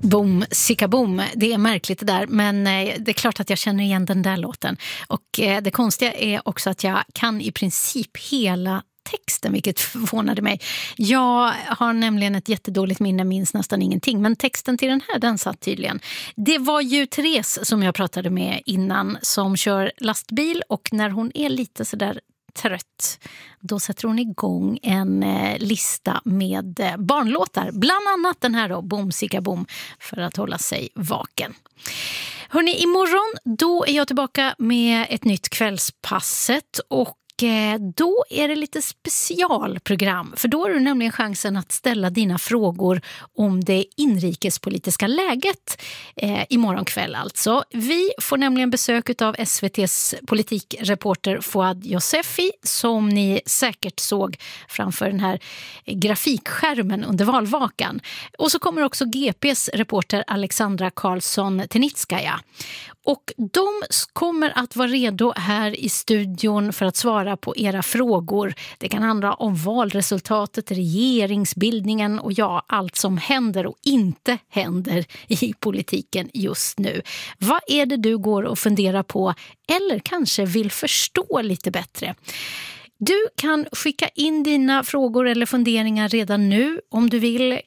Boom, sicka boom. Det är märkligt det där, men det är klart att jag känner igen den där låten. Och det konstiga är också att jag kan i princip hela texten, vilket förvånade mig. Jag har nämligen ett jättedåligt minne, minns nästan ingenting. Men texten till den här, den satt tydligen. Det var ju Therese som jag pratade med innan som kör lastbil, och när hon är lite sådär trött, då sätter hon igång en lista med barnlåtar. Bland annat den här då, Boom Sicka Boom, för att hålla sig vaken. Hörrni, imorgon då är jag tillbaka med ett nytt Kvällspasset, och då är det lite specialprogram, för då har du nämligen chansen att ställa dina frågor om det inrikespolitiska läget imorgon kväll alltså. Vi får nämligen besök av SVT:s politikreporter Fouad Youssefi, som ni säkert såg framför den här grafikskärmen under valvakan. Och så kommer också GPs reporter Alexandra Karlsson-Tenitskaja. Och de kommer att vara redo här i studion för att svara på era frågor. Det kan handla om valresultatet, regeringsbildningen och ja, allt som händer och inte händer i politiken just nu. Vad är det du går och funderar på eller kanske vill förstå lite bättre? Du kan skicka in dina frågor eller funderingar redan nu om du vill.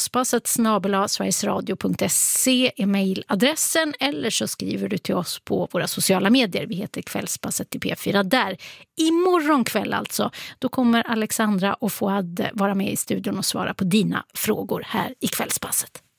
Kvällspasset@sverigesradio.se är mejladressen, eller så skriver du till oss på våra sociala medier. Vi heter Kvällspasset i P4 där. Imorgon kväll alltså, då kommer Alexandra och Fouad vara med i studion och svara på dina frågor här i Kvällspasset.